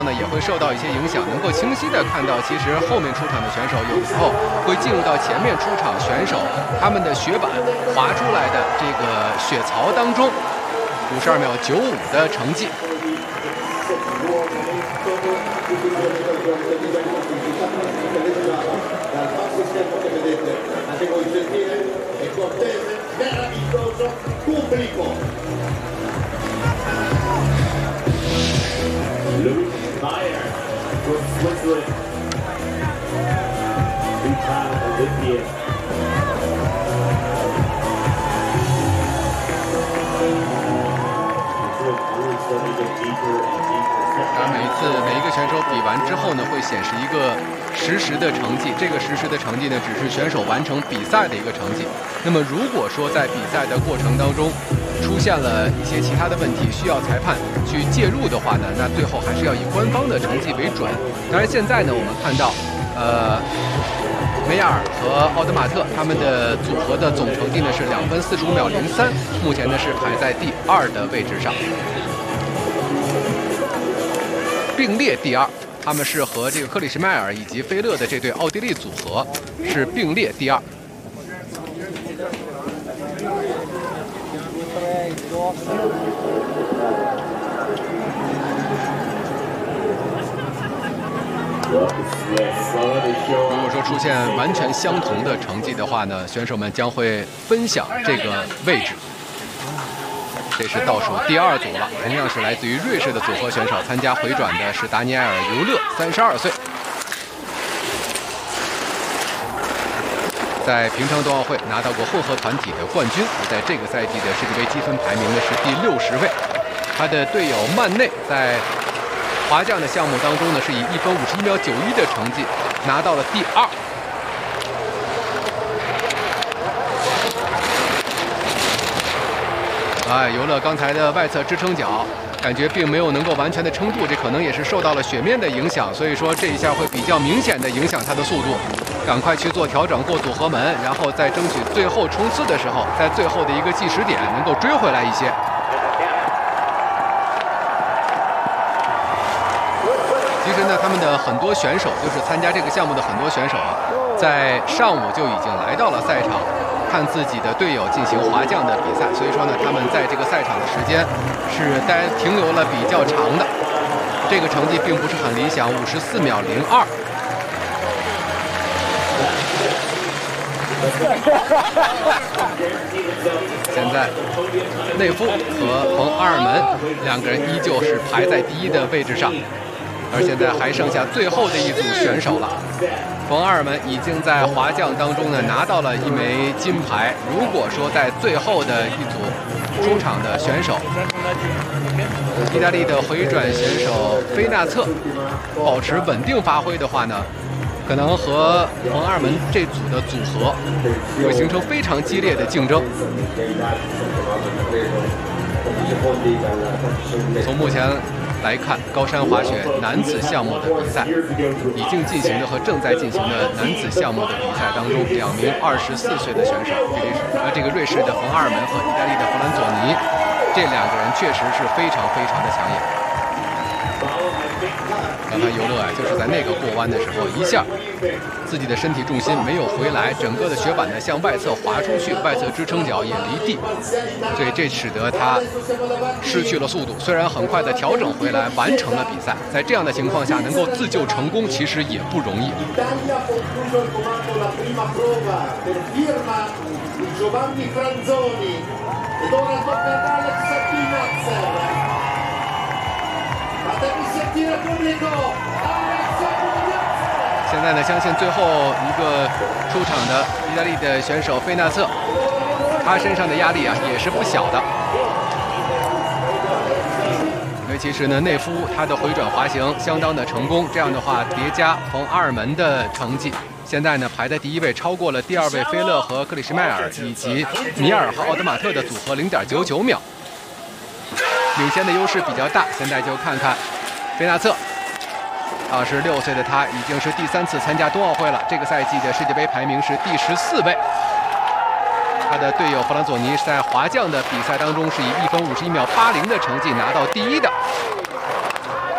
呢也会受到一些影响，能够清晰的看到，其实后面出场的选手有的时候会进入到前面出场选手他们的雪板滑出来的这个雪槽当中，52秒95的成绩。 Meyer from Switzerland, two-time Olympian. 每一个选手比完之后呢，会显示一个实时的成绩。这个实时的成绩呢，只是选手完成比赛的一个成绩。那么如果说在比赛的过程当中出现了一些其他的问题，需要裁判去介入的话呢，那最后还是要以官方的成绩为准。当然，现在呢，我们看到，梅亚尔和奥德马特他们的组合的总成绩呢是2分45秒03，目前呢是排在第2的位置上。并列第2，他们是和这个克里什迈尔以及菲勒的这对奥地利组合是并列第2。如果说出现完全相同的成绩的话呢，选手们将会分享这个位置。这是倒数第2组了，同样是来自于瑞士的组合选手，参加回转的是达尼埃尔·尤勒，32岁。在平昌冬奥会拿到过混合团体的冠军，而在这个赛季的世界杯积分排名呢是第60位。他的队友曼内在滑降的项目当中呢，是以1分51秒91的成绩拿到了第2。尤勒刚才的外侧支撑脚，感觉并没有能够完全的撑住，这可能也是受到了雪面的影响，所以说这一下会比较明显的影响他的速度，赶快去做调整，过组合门，然后在争取最后冲刺的时候，在最后的一个计时点能够追回来一些。其实呢，他们的很多选手，就是参加这个项目的很多选手啊，在上午就已经来到了赛场，看自己的队友进行滑降的比赛，所以说呢，他们在这个赛场的时间是停留了比较长的，这个成绩并不是很理想，54秒02。现在内夫和冯阿尔门2个人依旧是排在第1的位置上，而现在还剩下最后的一组选手了。冯阿尔门已经在滑降当中呢拿到了1枚金牌。如果说在最后的一组出场的选手，意大利的回转选手菲纳策保持稳定发挥的话呢，可能和冯阿尔门这组的组合会形成非常激烈的竞争。从目前来看，高山滑雪男子项目的比赛已经进行的和正在进行的男子项目的比赛当中，2名24岁的选手，这个瑞士的冯阿尔门和意大利的弗兰佐尼，这2个人确实是非常非常的抢眼。刚才尤勒就是在那个过弯的时候，一下自己的身体重心没有回来，整个的雪板呢向外侧滑出去，外侧支撑脚也离地，所以这使得他失去了速度。虽然很快的调整回来，完成了比赛，在这样的情况下能够自救成功，其实也不容易。现在呢，相信最后一个出场的意大利的选手菲纳策，他身上的压力啊也是不小的。因为其实呢，内夫他的回转滑行相当的成功，这样的话叠加冯阿尔门的成绩，现在呢排在第1位，超过了第2位菲勒和克里什迈尔以及米尔和奥德马特的组合0.99秒，领先的优势比较大。现在就看看菲纳策。26岁的他已经是第3次参加冬奥会了，这个赛季的世界杯排名是第14位。他的队友弗兰佐尼在滑降的比赛当中是以1分51秒80的成绩拿到第1的。